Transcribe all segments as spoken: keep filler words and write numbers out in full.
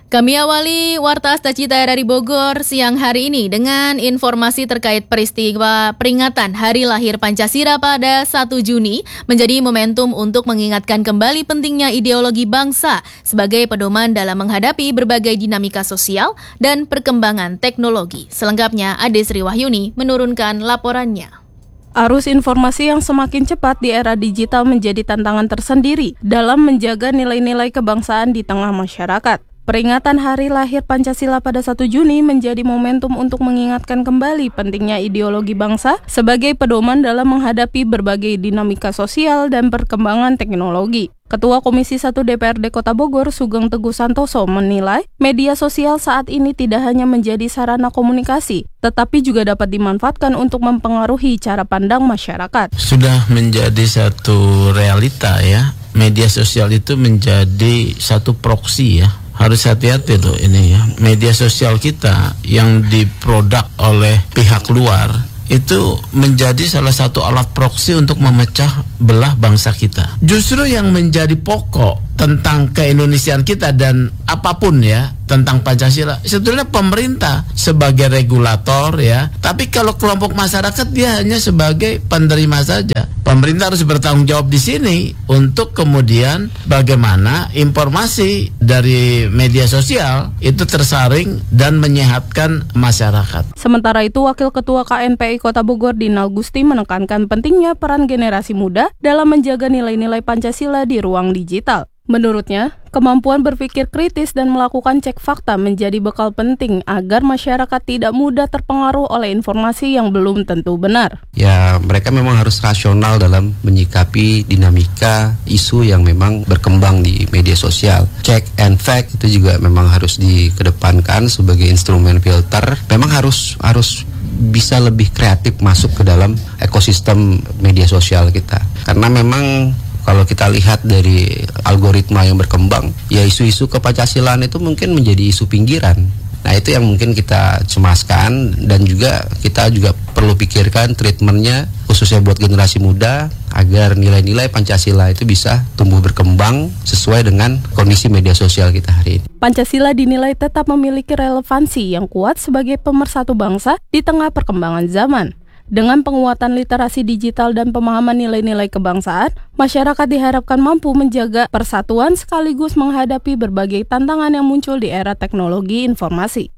Kami awali Warta Asta Cita dari Bogor siang hari ini dengan informasi terkait peristiwa peringatan Hari Lahir Pancasila pada satu Juni menjadi momentum untuk mengingatkan kembali pentingnya ideologi bangsa sebagai pedoman dalam menghadapi berbagai dinamika sosial dan perkembangan teknologi. Selengkapnya, Ade Sri Wahyuni menurunkan laporannya. Arus informasi yang semakin cepat di era digital menjadi tantangan tersendiri dalam menjaga nilai-nilai kebangsaan di tengah masyarakat. Peringatan Hari Lahir Pancasila pada satu Juni menjadi momentum untuk mengingatkan kembali pentingnya ideologi bangsa sebagai pedoman dalam menghadapi berbagai dinamika sosial dan perkembangan teknologi. Ketua Komisi satu D P R D Kota Bogor, Sugeng Teguh Santoso, menilai media sosial saat ini tidak hanya menjadi sarana komunikasi, tetapi juga dapat dimanfaatkan untuk mempengaruhi cara pandang masyarakat. Sudah menjadi satu realita ya, media sosial itu menjadi satu proksi ya. Harus hati-hati loh ini ya, media sosial kita yang diproduk oleh pihak luar itu menjadi salah satu alat proksi untuk memecah belah bangsa kita. Justru yang menjadi pokok tentang keindonesiaan kita dan apapun ya tentang Pancasila, sebetulnya pemerintah sebagai regulator ya, tapi kalau kelompok masyarakat dia hanya sebagai penerima saja. Pemerintah harus bertanggung jawab di sini untuk kemudian bagaimana informasi dari media sosial itu tersaring dan menyehatkan masyarakat. Sementara itu, Wakil Ketua K N P I Kota Bogor, Dinal Gusti, menekankan pentingnya peran generasi muda dalam menjaga nilai-nilai Pancasila di ruang digital. Menurutnya, kemampuan berpikir kritis dan melakukan cek fakta menjadi bekal penting agar masyarakat tidak mudah terpengaruh oleh informasi yang belum tentu benar. Ya, mereka memang harus rasional dalam menyikapi dinamika isu yang memang berkembang di media sosial. Check and fact itu juga memang harus dikedepankan sebagai instrumen filter. Memang harus harus bisa lebih kreatif masuk ke dalam ekosistem media sosial kita. Karena memang kalau kita lihat dari algoritma yang berkembang, ya isu-isu kepancasilaan itu mungkin menjadi isu pinggiran. Nah, itu yang mungkin kita cemaskan dan juga kita juga perlu pikirkan treatmentnya khususnya buat generasi muda agar nilai-nilai Pancasila itu bisa tumbuh berkembang sesuai dengan kondisi media sosial kita hari ini. Pancasila dinilai tetap memiliki relevansi yang kuat sebagai pemersatu bangsa di tengah perkembangan zaman. Dengan penguatan literasi digital dan pemahaman nilai-nilai kebangsaan, masyarakat diharapkan mampu menjaga persatuan sekaligus menghadapi berbagai tantangan yang muncul di era teknologi informasi.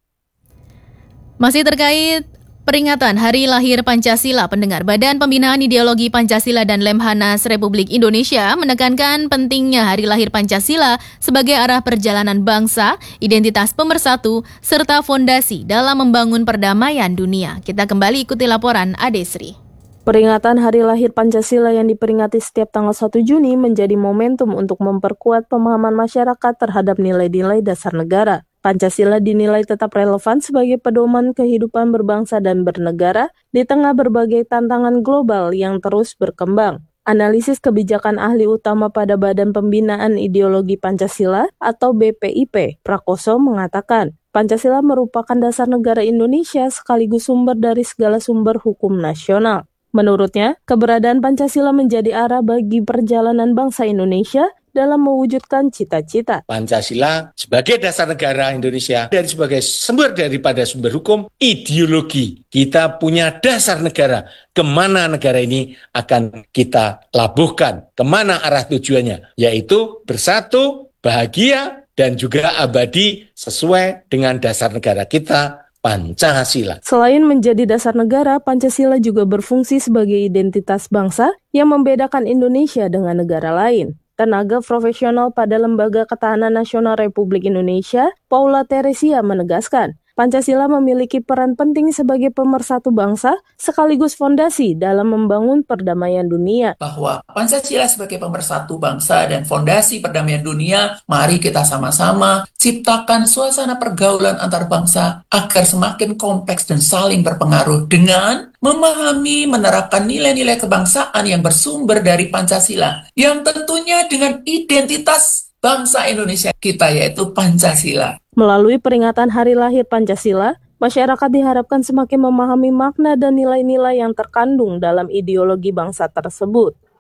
Masih terkait peringatan Hari Lahir Pancasila, pendengar, Badan Pembinaan Ideologi Pancasila dan Lemhanas Republik Indonesia menekankan pentingnya Hari Lahir Pancasila sebagai arah perjalanan bangsa, identitas pemersatu, serta fondasi dalam membangun perdamaian dunia. Kita kembali ikuti laporan Ade Sri. Peringatan Hari Lahir Pancasila yang diperingati setiap tanggal satu Juni menjadi momentum untuk memperkuat pemahaman masyarakat terhadap nilai-nilai dasar negara. Pancasila dinilai tetap relevan sebagai pedoman kehidupan berbangsa dan bernegara di tengah berbagai tantangan global yang terus berkembang. Analisis kebijakan ahli utama pada Badan Pembinaan Ideologi Pancasila atau B P I P, Prakoso, mengatakan, Pancasila merupakan dasar negara Indonesia sekaligus sumber dari segala sumber hukum nasional. Menurutnya, keberadaan Pancasila menjadi arah bagi perjalanan bangsa Indonesia dalam mewujudkan cita-cita. Pancasila sebagai dasar negara Indonesia dan sebagai sumber daripada sumber hukum, ideologi. Kita punya dasar negara. Kemana negara ini akan kita labuhkan? Kemana arah tujuannya? Yaitu bersatu, bahagia, dan juga abadi sesuai dengan dasar negara kita, Pancasila. Selain menjadi dasar negara, Pancasila juga berfungsi sebagai identitas bangsa yang membedakan Indonesia dengan negara lain. Tenaga profesional pada Lembaga Ketahanan Nasional Republik Indonesia, Paula Teresia, menegaskan, Pancasila memiliki peran penting sebagai pemersatu bangsa sekaligus fondasi dalam membangun perdamaian dunia. Bahwa Pancasila sebagai pemersatu bangsa dan fondasi perdamaian dunia, mari kita sama-sama ciptakan suasana pergaulan antar bangsa agar semakin kompleks dan saling berpengaruh dengan memahami, menerapkan nilai-nilai kebangsaan yang bersumber dari Pancasila, yang tentunya dengan identitas bangsa Indonesia kita, yaitu Pancasila. Melalui peringatan Hari Lahir Pancasila, masyarakat diharapkan semakin memahami makna dan nilai-nilai yang terkandung dalam ideologi bangsa tersebut.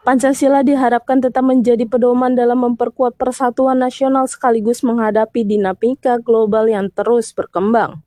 Pancasila diharapkan tetap menjadi pedoman dalam memperkuat persatuan nasional sekaligus menghadapi dinamika global yang terus berkembang.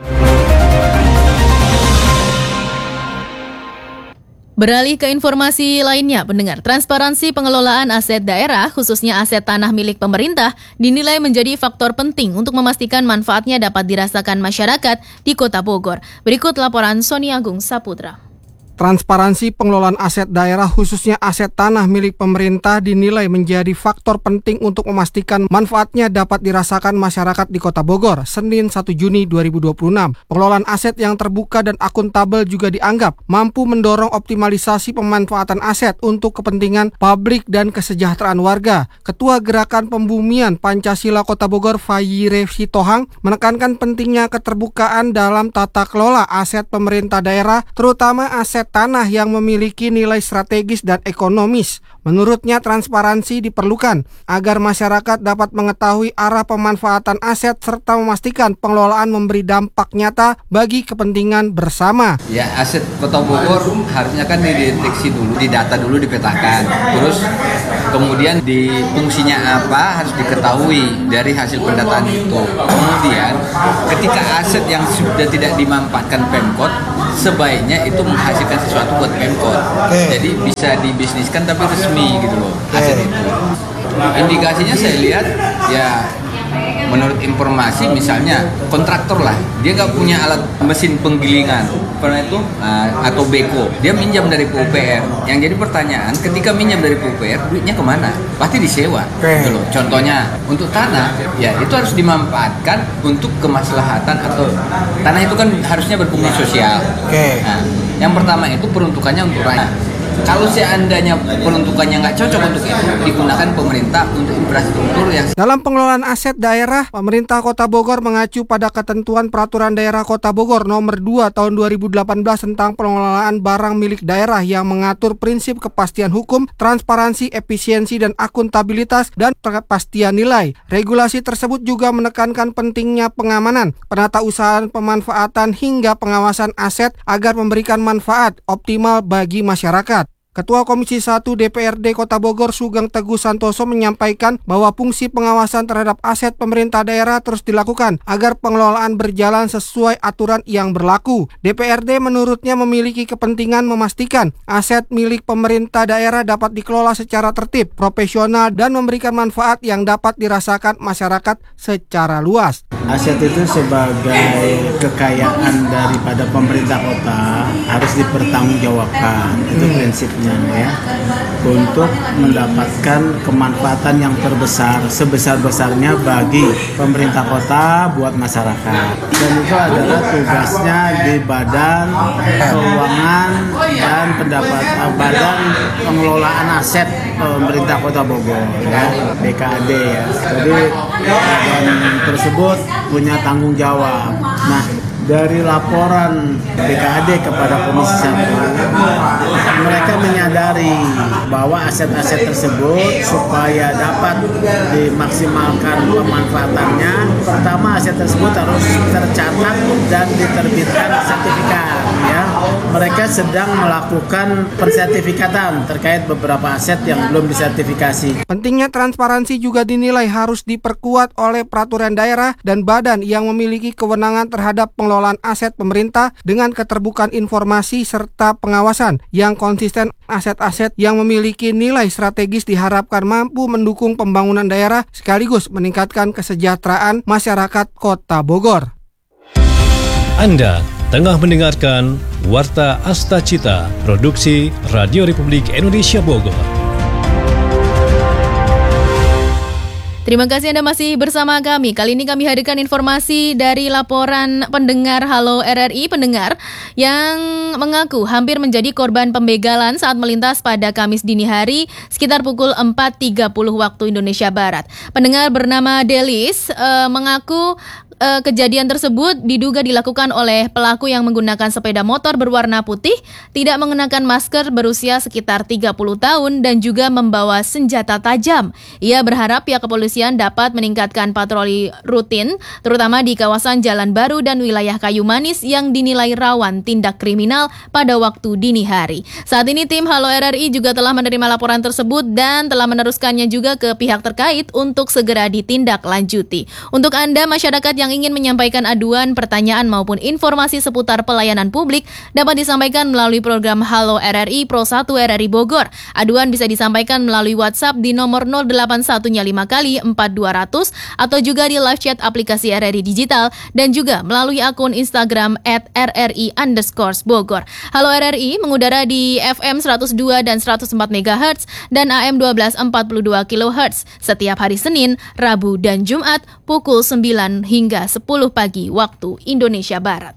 Beralih ke informasi lainnya, pendengar, transparansi pengelolaan aset daerah, khususnya aset tanah milik pemerintah, dinilai menjadi faktor penting untuk memastikan manfaatnya dapat dirasakan masyarakat di Kota Bogor. Berikut laporan Sony Agung Saputra. Transparansi pengelolaan aset daerah khususnya aset tanah milik pemerintah dinilai menjadi faktor penting untuk memastikan manfaatnya dapat dirasakan masyarakat di Kota Bogor, Senin satu Juni dua ribu dua puluh enam. Pengelolaan aset yang terbuka dan akuntabel juga dianggap mampu mendorong optimalisasi pemanfaatan aset untuk kepentingan publik dan kesejahteraan warga. Ketua Gerakan Pembumian Pancasila Kota Bogor, Fayire Sitohang, menekankan pentingnya keterbukaan dalam tata kelola aset pemerintah daerah, terutama aset tanah yang memiliki nilai strategis dan ekonomis. Menurutnya, transparansi diperlukan agar masyarakat dapat mengetahui arah pemanfaatan aset serta memastikan pengelolaan memberi dampak nyata bagi kepentingan bersama. Ya, aset Kota Bogor harusnya kan dideteksi dulu, didata dulu, dipetakan. Terus kemudian di fungsinya apa harus diketahui dari hasil pendataan itu. Kemudian ketika aset yang sudah tidak dimanfaatkan Pemkot, sebaiknya itu menghasilkan sesuatu buat Pemkot. Jadi bisa dibisniskan tapi resmi gitu loh aset itu. Indikasinya saya lihat ya menurut informasi misalnya kontraktor lah, dia nggak punya alat mesin penggilingan pernah itu uh, atau beko, dia minjam dari P U P R. Yang jadi pertanyaan, ketika minjam dari P U P R duitnya kemana? Pasti disewa gitu loh. Contohnya untuk tanah ya itu harus dimanfaatkan untuk kemaslahatan atau tanah itu kan harusnya berfungsi sosial. Nah, yang pertama itu peruntukannya untuk rakyat. Kalau seandainya peruntukannya nggak cocok untuk itu, digunakan pemerintah untuk infrastruktur yang... Dalam pengelolaan aset daerah, pemerintah Kota Bogor mengacu pada ketentuan Peraturan Daerah Kota Bogor nomor dua tahun dua ribu delapan belas tentang pengelolaan barang milik daerah yang mengatur prinsip kepastian hukum, transparansi, efisiensi, dan akuntabilitas, dan kepastian nilai. Regulasi tersebut juga menekankan pentingnya pengamanan, penatausahaan pemanfaatan, hingga pengawasan aset agar memberikan manfaat optimal bagi masyarakat. Ketua Komisi satu D P R D Kota Bogor Sugeng Teguh Santoso menyampaikan bahwa fungsi pengawasan terhadap aset pemerintah daerah terus dilakukan agar pengelolaan berjalan sesuai aturan yang berlaku. D P R D menurutnya memiliki kepentingan memastikan aset milik pemerintah daerah dapat dikelola secara tertib, profesional, dan memberikan manfaat yang dapat dirasakan masyarakat secara luas. Aset itu sebagai kekayaan daripada pemerintah kota harus dipertanggungjawabkan, itu prinsipnya ya, untuk mendapatkan kemanfaatan yang terbesar sebesar-besarnya bagi pemerintah kota buat masyarakat. Dan itu adalah tugasnya di Badan Keuangan dan pendapat Badan Pengelolaan Aset Pemerintah Kota Bogor ya, B K A D ya. Jadi badan tersebut punya tanggung jawab. Nah, dari laporan B K A D kepada Komisi satu, mereka menyadari bahwa aset-aset tersebut supaya dapat dimaksimalkan pemanfaatannya, pertama aset tersebut harus tercatat dan diterbitkan sertifikat ya. Mereka sedang melakukan pensertifikatan terkait beberapa aset yang belum disertifikasi. Pentingnya transparansi juga dinilai harus diperkuat oleh peraturan daerah dan badan yang memiliki kewenangan terhadap pengelolaan aset pemerintah dengan keterbukaan informasi serta pengawasan yang konsisten. Aset-aset yang memiliki nilai strategis diharapkan mampu mendukung pembangunan daerah sekaligus meningkatkan kesejahteraan masyarakat Kota Bogor. Anda tengah mendengarkan Warta Asta Cita, produksi Radio Republik Indonesia Bogor. Terima kasih Anda masih bersama kami. Kali ini kami hadirkan informasi dari laporan pendengar Halo R R I pendengar yang mengaku hampir menjadi korban pembegalan saat melintas pada Kamis dini hari sekitar pukul empat tiga puluh waktu Indonesia Barat. Pendengar bernama Delis e, mengaku eh, kejadian tersebut diduga dilakukan oleh pelaku yang menggunakan sepeda motor berwarna putih, tidak mengenakan masker, berusia sekitar tiga puluh tahun dan juga membawa senjata tajam. Ia berharap pihak kepolisian dapat meningkatkan patroli rutin, terutama di kawasan Jalan Baru dan wilayah Kayu Manis yang dinilai rawan tindak kriminal pada waktu dini hari. Saat ini tim Halo R R I juga telah menerima laporan tersebut dan telah meneruskannya juga ke pihak terkait untuk segera ditindaklanjuti. Untuk Anda masyarakat yang ingin menyampaikan aduan, pertanyaan maupun informasi seputar pelayanan publik dapat disampaikan melalui program Halo R R I Pro satu R R I Bogor. Aduan bisa disampaikan melalui WhatsApp di nomor nol delapan satu lima kali empat dua nol nol atau juga di live chat aplikasi R R I Digital dan juga melalui akun Instagram at R R I underscore Bogor. Halo R R I mengudara di F M seratus dua dan seratus empat megahertz dan A M dua belas empat puluh dua kilohertz setiap hari Senin, Rabu, dan Jumat pukul sembilan hingga sepuluh pagi waktu Indonesia Barat.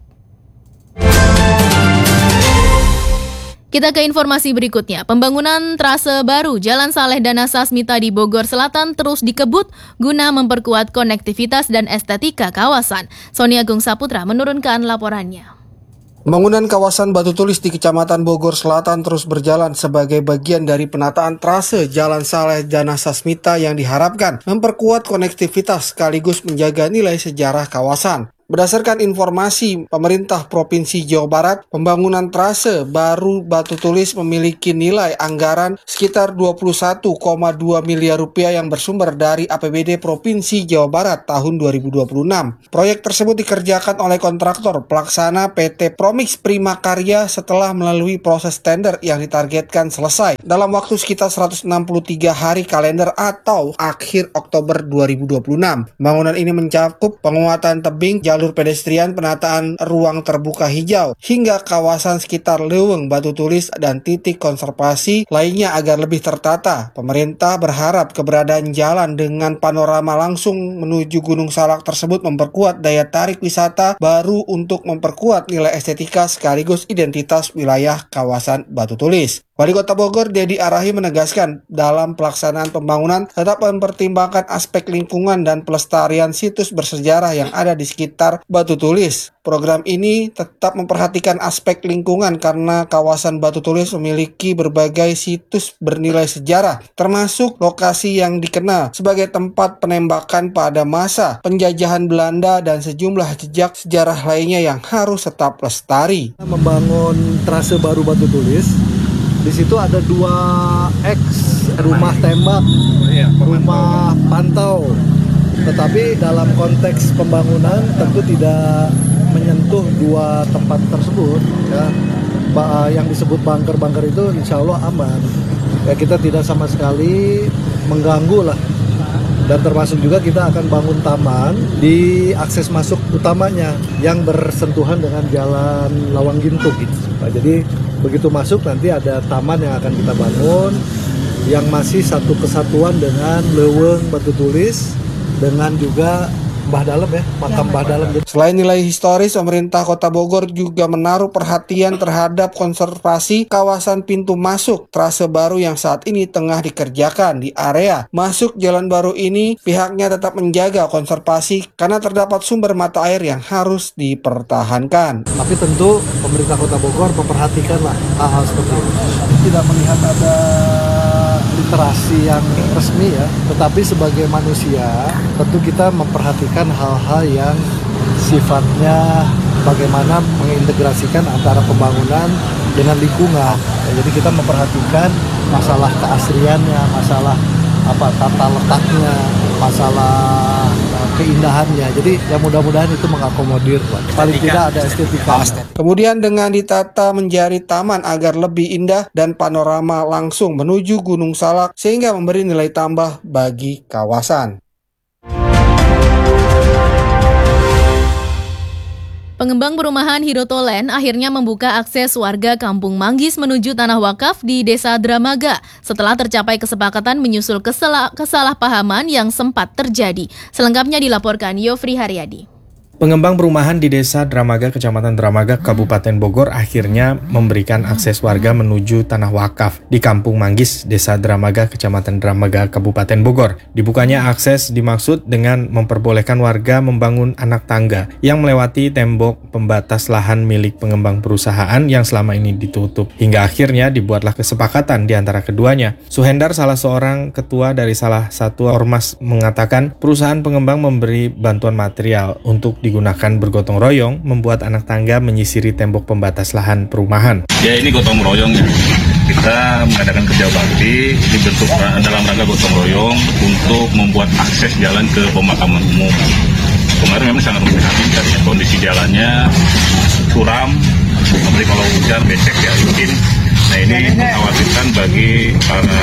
Kita ke informasi berikutnya. Pembangunan trase baru Jalan Saleh Dana Sasmita di Bogor Selatan terus dikebut guna memperkuat konektivitas dan estetika kawasan. Sony Agung Saputra menurunkan laporannya. Pembangunan kawasan Batu Tulis di Kecamatan Bogor Selatan terus berjalan sebagai bagian dari penataan trase Jalan Saleh Dana Sasmita yang diharapkan memperkuat konektivitas sekaligus menjaga nilai sejarah kawasan. Berdasarkan informasi pemerintah Provinsi Jawa Barat, pembangunan trase baru Batu Tulis memiliki nilai anggaran sekitar dua puluh satu koma dua miliar rupiah yang bersumber dari A P B D Provinsi Jawa Barat tahun dua ribu dua puluh enam. Proyek tersebut dikerjakan oleh kontraktor pelaksana P T Promix Prima Karya setelah melalui proses tender yang ditargetkan selesai dalam waktu sekitar seratus enam puluh tiga hari kalender atau akhir Oktober dua ribu dua puluh enam. Pembangunan ini mencakup penguatan tebing, jalur pedestrian, penataan ruang terbuka hijau, hingga kawasan sekitar Leuweung, Batu Tulis, dan titik konservasi lainnya agar lebih tertata. Pemerintah berharap keberadaan jalan dengan panorama langsung menuju Gunung Salak tersebut memperkuat daya tarik wisata baru untuk memperkuat nilai estetika sekaligus identitas wilayah kawasan Batu Tulis. Wali Kota Bogor Dedi Arahi menegaskan dalam pelaksanaan pembangunan tetap mempertimbangkan aspek lingkungan dan pelestarian situs bersejarah yang ada di sekitar Batu Tulis. Program ini tetap memperhatikan aspek lingkungan karena kawasan Batu Tulis memiliki berbagai situs bernilai sejarah, termasuk lokasi yang dikenal sebagai tempat penembakan pada masa penjajahan Belanda dan sejumlah jejak sejarah lainnya yang harus tetap lestari. Membangun trase baru Batu Tulis, di situ ada dua X, rumah tembak, rumah pantau. Tetapi dalam konteks pembangunan tentu tidak menyentuh dua tempat tersebut, ya. Yang disebut bunker-bunker itu insya Allah aman. Ya, kita tidak sama sekali mengganggu lah. Dan termasuk juga kita akan bangun taman di akses masuk utamanya yang bersentuhan dengan jalan Lawang Gintung gitu. Nah, jadi begitu masuk nanti ada taman yang akan kita bangun yang masih satu kesatuan dengan Leuweung Batu Tulis dengan juga Mbah Dalem ya, makam Mbah Dalem. Selain nilai historis, pemerintah Kota Bogor juga menaruh perhatian terhadap konservasi kawasan pintu masuk trase baru yang saat ini tengah dikerjakan di area masuk jalan baru ini. Pihaknya tetap menjaga konservasi karena terdapat sumber mata air yang harus dipertahankan. Tapi tentu pemerintah Kota Bogor memperhatikanlah hal-hal seperti ini. Tidak melihat ada literasi yang resmi ya, tetapi sebagai manusia tentu kita memperhatikan hal-hal yang sifatnya bagaimana mengintegrasikan antara pembangunan dengan lingkungan. Ya, jadi kita memperhatikan masalah keasriannya, masalah apa tata letaknya, masalah uh, keindahannya. Jadi ya mudah-mudahan itu mengakomodir, Pak. Paling tidak ada estetika. Kemudian dengan ditata menjadi taman agar lebih indah dan panorama langsung menuju Gunung Salak sehingga memberi nilai tambah bagi kawasan. Pengembang perumahan Hirotolen akhirnya membuka akses warga Kampung Manggis menuju tanah wakaf di Desa Dramaga setelah tercapai kesepakatan menyusul kesalah- kesalahpahaman yang sempat terjadi. Selengkapnya dilaporkan Yofri Haryadi. Pengembang perumahan di Desa Dramaga, Kecamatan Dramaga, Kabupaten Bogor akhirnya memberikan akses warga menuju tanah wakaf di Kampung Manggis, Desa Dramaga, Kecamatan Dramaga, Kabupaten Bogor. Dibukanya akses dimaksud dengan memperbolehkan warga membangun anak tangga yang melewati tembok pembatas lahan milik pengembang perusahaan yang selama ini ditutup. Hingga akhirnya dibuatlah kesepakatan di antara keduanya. Suhendar, salah seorang ketua dari salah satu ormas, mengatakan perusahaan pengembang memberi bantuan material untuk digunakan bergotong royong membuat anak tangga menyisiri tembok pembatas lahan perumahan. Ya, ini gotong royong ya. Kita mengadakan kerja bakti dibentuk dalam rangka gotong royong untuk membuat akses jalan ke pemakaman umum. Kemarin memang sangat memprihatinkan ya, kondisi jalannya suram, seperti kalau hujan becek ya mungkin. Nah, ini mengkhawatirkan bagi para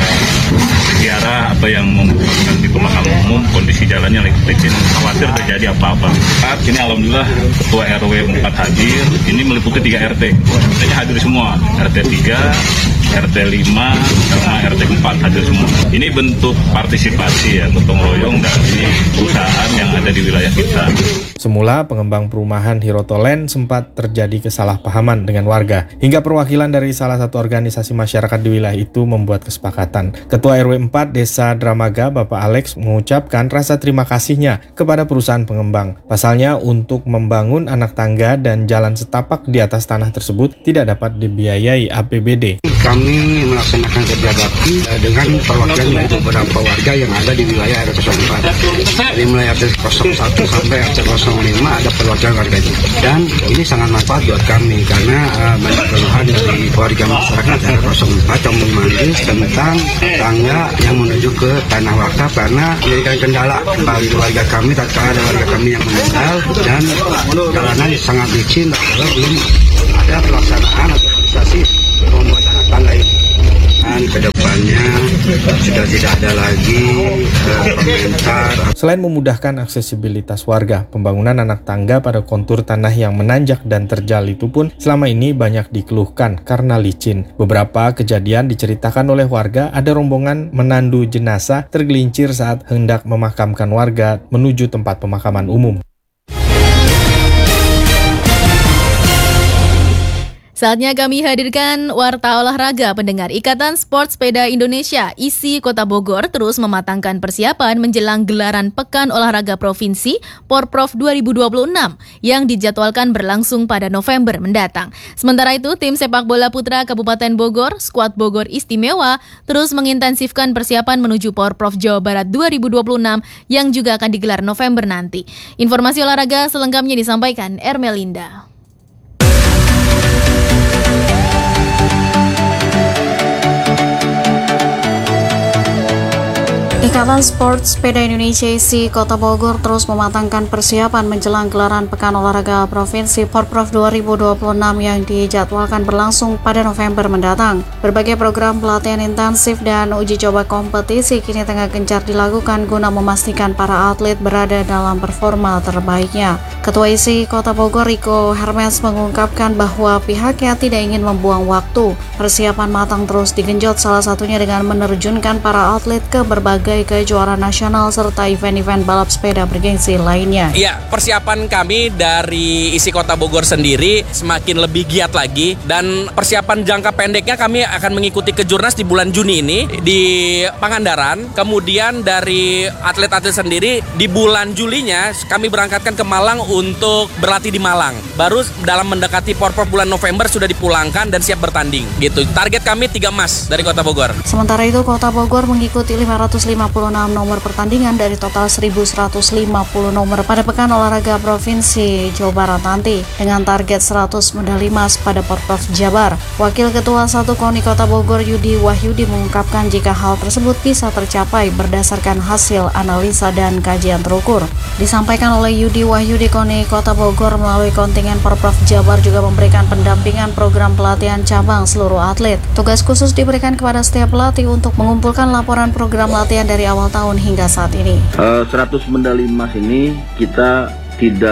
ziarah atau yang membutuhkan di pemakaman umum, kondisi jalannya licin, khawatir terjadi apa-apa. Saat ini alhamdulillah Ketua R W empat hadir, ini meliputi tiga R T. R T-nya hadir semua, R T tiga, R T lima, sama R T empat hadir semua. Ini bentuk partisipasi ya, gotong royong dari perusahaan yang ada di wilayah kita. Semula pengembang perumahan Hirotolen sempat terjadi kesalahpahaman dengan warga, hingga perwakilan dari salah satu organisasi masyarakat di wilayah itu membuat kesepakatan. Ketua R W empat Desa Dramaga, Bapak Alex, mengucapkan rasa terima kasihnya kepada perusahaan pengembang. Pasalnya, untuk membangun anak tangga dan jalan setapak di atas tanah tersebut tidak dapat dibiayai A P B D. Kami melaksanakan kerja bakti dengan perwakilan dari beberapa warga yang ada di wilayah R T nol empat. Dari mulai R T nol satu sampai R T nol lima ada perwakilan warga itu. Dan ini sangat manfaat buat kami karena uh, banyak keluhan dari warga masyarakat R T nol empat yang Manggis tentang tangga yang menuju ke tanah wakaf karena menjadikan kendala bagi warga kami tatkala ada warga kami yang meninggal dan jalanan sangat licin kalau belum ada pelaksanaan atau realisasi pembuatan tangga ini. Dan kedepannya sudah tidak ada lagi uh, komentar. Selain memudahkan aksesibilitas warga, pembangunan anak tangga pada kontur tanah yang menanjak dan terjal itu pun selama ini banyak dikeluhkan karena licin. Beberapa kejadian diceritakan oleh warga, ada rombongan menandu jenazah tergelincir saat hendak memakamkan warga menuju tempat pemakaman umum. Saatnya kami hadirkan Warta Olahraga. Pendengar, Ikatan Sport Sepeda Indonesia I S I Kota Bogor terus mematangkan persiapan menjelang gelaran Pekan Olahraga Provinsi Porprov dua ribu dua puluh enam yang dijadwalkan berlangsung pada November mendatang. Sementara itu, tim sepak bola putra Kabupaten Bogor, Skuad Bogor Istimewa, terus mengintensifkan persiapan menuju Porprov Jawa Barat dua ribu dua puluh enam yang juga akan digelar November nanti. Informasi olahraga selengkapnya disampaikan Ermelinda. Ikatan Sport Sepeda Indonesia I S I Kota Bogor terus mematangkan persiapan menjelang gelaran Pekan Olahraga Provinsi Porprov dua ribu dua puluh enam yang dijadwalkan berlangsung pada November mendatang. Berbagai program pelatihan intensif dan uji coba kompetisi kini tengah gencar dilakukan guna memastikan para atlet berada dalam performa terbaiknya. Ketua I S I Kota Bogor Riko Hermes mengungkapkan bahwa pihaknya tidak ingin membuang waktu. Persiapan matang terus digenjot, salah satunya dengan menerjunkan para atlet ke berbagai kejuaraan nasional serta event-event balap sepeda bergengsi lainnya. Iya, persiapan kami dari I S I Kota Bogor sendiri semakin lebih giat lagi, dan persiapan jangka pendeknya kami akan mengikuti kejurnas di bulan Juni ini di Pangandaran. Kemudian dari atlet-atlet sendiri di bulan Julinya kami berangkatkan ke Malang untuk berlatih di Malang. Baru dalam mendekati Porprov bulan November sudah dipulangkan dan siap bertanding. Gitu. Target kami tiga emas dari Kota Bogor. Sementara itu, Kota Bogor mengikuti lima ratus lima puluh enam nomor pertandingan dari total seribu seratus lima puluh nomor pada Pekan Olahraga Provinsi Jawa Barat nanti, dengan target seratus medali emas pada Porprov Jabar. Wakil Ketua satu KONI Kota Bogor Yudi Wahyudi mengungkapkan jika hal tersebut bisa tercapai berdasarkan hasil analisa dan kajian terukur. Disampaikan oleh Yudi Wahyudi, KONI Kota Bogor melalui kontingen Porprov Jabar juga memberikan pendampingan program pelatihan cabang seluruh atlet. Tugas khusus diberikan kepada setiap pelatih untuk mengumpulkan laporan program latihan dari awal tahun hingga saat ini. Uh, seratus medali emas ini kita tidak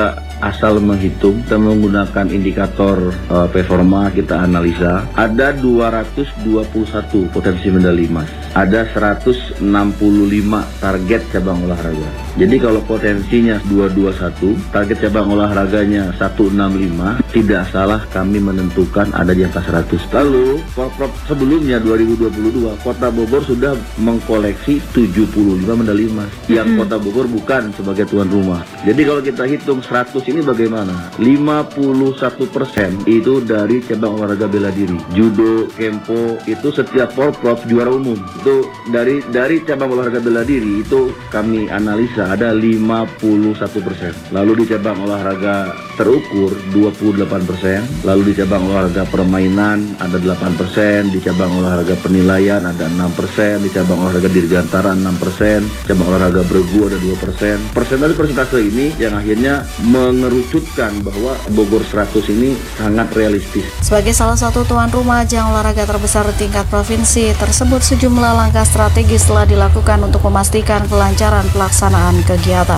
asal menghitung, kita menggunakan indikator uh, performa, kita analisa. Ada dua ratus dua puluh satu potensi medali emas. Ada seratus enam puluh lima target cabang olahraga. Jadi kalau potensinya dua ratus dua puluh satu, target cabang olahraganya seratus enam puluh lima, tidak salah kami menentukan ada di atas seratus. Lalu, Porprov sebelumnya dua ribu dua puluh dua, Kota Bogor sudah mengkoleksi tujuh puluh lima medali emas. Yang hmm. Kota Bogor bukan sebagai tuan rumah. Jadi kalau kita hitung seratus ini bagaimana? lima puluh satu persen itu dari cabang olahraga bela diri. Judo, kempo, itu setiap Porprov juara umum. Itu dari dari cabang olahraga bela diri itu kami analisa ada lima puluh satu persen. Lalu di cabang olahraga terukur dua puluh delapan persen. Lalu di cabang olahraga permainan ada delapan persen. Di cabang olahraga penilaian ada enam persen. Di cabang olahraga dirgantara enam persen. Cabang olahraga bergu ada dua persen. Persentase-persentase ini yang akhirnya mengerucutkan bahwa Bogor seratus ini sangat realistis. Sebagai salah satu tuan rumah ajang olahraga terbesar tingkat provinsi tersebut, sejumlah langkah strategis telah dilakukan untuk memastikan kelancaran pelaksanaan kegiatan.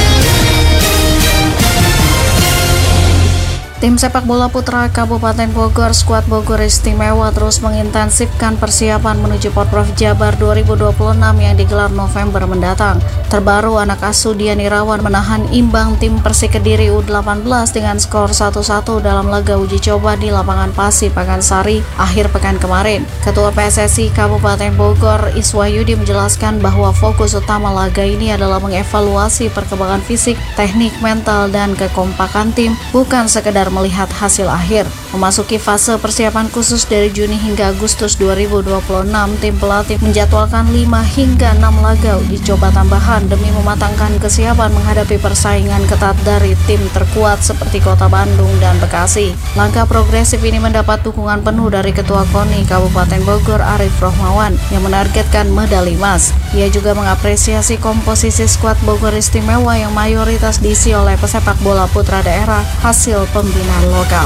Tim sepak bola putra Kabupaten Bogor, skuad Bogor Istimewa terus mengintensifkan persiapan menuju Porprov Jabar dua ribu dua puluh enam yang digelar November mendatang. Terbaru, anak asuh Dian Irawan menahan imbang tim Persik Kediri U delapan belas dengan skor satu satu dalam laga uji coba di lapangan Pasi, Pakansari akhir pekan kemarin. Ketua P S S I Kabupaten Bogor, Iswahyudi, menjelaskan bahwa fokus utama laga ini adalah mengevaluasi perkembangan fisik, teknik, mental, dan kekompakan tim, bukan sekedar melihat hasil akhir. Memasuki fase persiapan khusus dari Juni hingga Agustus dua ribu dua puluh enam, tim pelatih menjadwalkan lima hingga enam laga uji coba tambahan demi mematangkan kesiapan menghadapi persaingan ketat dari tim terkuat seperti Kota Bandung dan Bekasi. Langkah progresif ini mendapat dukungan penuh dari Ketua KONI Kabupaten Bogor, Arif Rohmawan, yang menargetkan medali emas. Ia juga mengapresiasi komposisi skuad Bogor Istimewa yang mayoritas diisi oleh pesepak bola putra daerah hasil pembinaan lokal.